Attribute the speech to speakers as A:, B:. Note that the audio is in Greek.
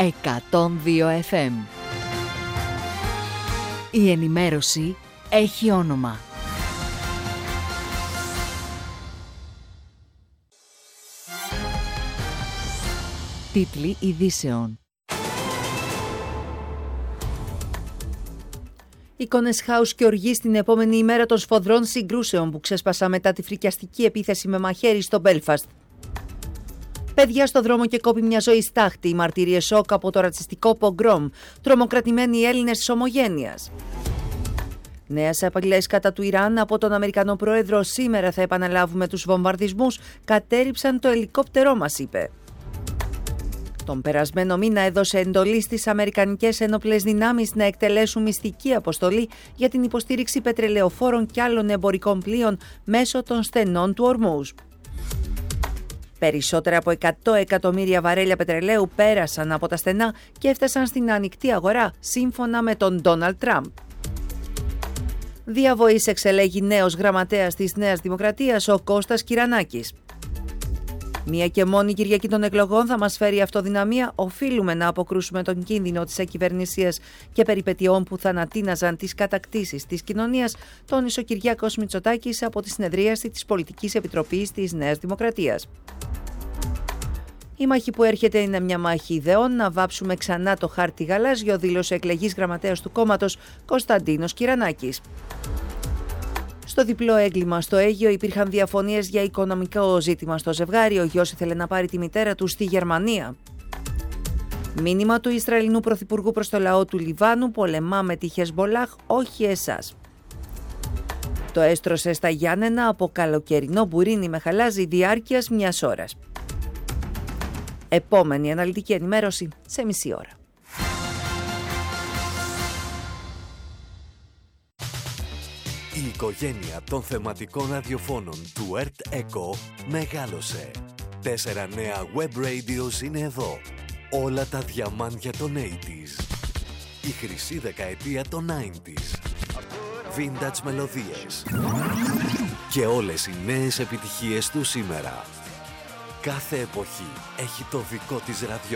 A: 102 FM. Η ενημέρωση έχει όνομα. Τίτλοι ειδήσεων. Εικόνες χάους και οργή στην επόμενη ημέρα των σφοδρών συγκρούσεων που ξέσπασαν μετά τη φρικιαστική επίθεση με μαχαίρι στο Μπέλφαστ. Παιδιά στο δρόμο και κόπη μια ζωή στάχτη. Οι μαρτυρίες σοκ από το ρατσιστικό πογκρόμ. Τρομοκρατημένοι Έλληνες της ομογένειας. Νέες απειλές κατά του Ιράν από τον Αμερικανό Πρόεδρο. Σήμερα θα επαναλάβουμε τους βομβαρδισμούς. Κατέρριψαν το ελικόπτερό μας, είπε. Τον περασμένο μήνα έδωσε εντολή στις Αμερικανικές Ένοπλες Δυνάμεις να εκτελέσουν μυστική αποστολή για την υποστήριξη πετρελαιοφόρων και άλλων εμπορικών πλοίων μέσω των στενών του Ορμούζ. Περισσότερα από 100 εκατομμύρια βαρέλια πετρελαίου πέρασαν από τα στενά και έφτασαν στην ανοιχτή αγορά, σύμφωνα με τον Ντόναλντ Τραμπ. Διαβοής εξελέγει νέος γραμματέας της Νέας Δημοκρατίας, ο Κώστας Κυρανάκης. Μία και μόνη Κυριακή των εκλογών θα μας φέρει αυτοδυναμία. Οφείλουμε να αποκρούσουμε τον κίνδυνο της ακυβερνησίας και περιπετειών που θανατίναζαν τις κατακτήσεις της κοινωνίας, τόνισε ο Κυριάκος Μητσοτάκης από τη συνεδρίαση της Πολιτικής Επιτροπής της Νέας Δημοκρατίας. Η μάχη που έρχεται είναι μια μάχη ιδεών. Να βάψουμε ξανά το χάρτη γαλάζιο, δήλωσε εκλεγής γραμματέας του κόμματος Κωνσταντίνος Κυρανάκης. Στο διπλό έγκλημα στο Αίγυο υπήρχαν διαφωνίες για οικονομικό ζήτημα στο ζευγάρι. Ο γιος ήθελε να πάρει τη μητέρα του στη Γερμανία. Μήνυμα του Ισραηλινού Πρωθυπουργού προς το λαό του Λιβάνου: πολεμάμε τη Χεσμπολάχ, όχι εσάς. Το έστρωσε στα Γιάννενα από καλοκαιρινό μπουρίνι με χαλάζι διάρκειας μιας ώρας. Επόμενη αναλυτική ενημέρωση σε μισή ώρα.
B: Η οικογένεια των θεματικών ραδιοφώνων του ΕΡΤ ΕΚΟ μεγάλωσε. 4 νέα web radios είναι εδώ. Όλα τα διαμάντια των 80s. Η χρυσή δεκαετία των 90s. Vintage μελωδίες. Και όλες οι νέες επιτυχίες του σήμερα. Κάθε εποχή έχει το δικό της ραδιόφωνο.